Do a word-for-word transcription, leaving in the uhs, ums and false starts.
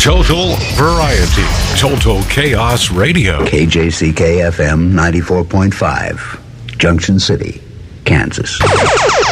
Total variety. Total Chaos Radio. K J C K F M ninety-four point five, Junction City, Kansas.